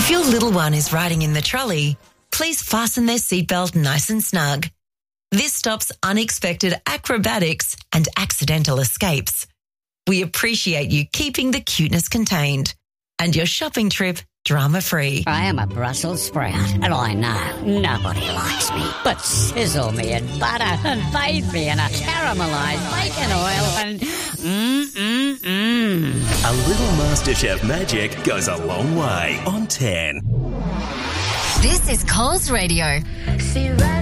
If your little one is riding in the trolley, please fasten their seatbelt nice and snug. This stops unexpected acrobatics and accidental escapes. We appreciate you keeping the cuteness contained and your shopping trip drama-free. I am a Brussels sprout, and I know nobody likes me. But sizzle me in butter and bathe me in a caramelised bacon oil and A little MasterChef magic goes a long way on 10. This is Coles Radio.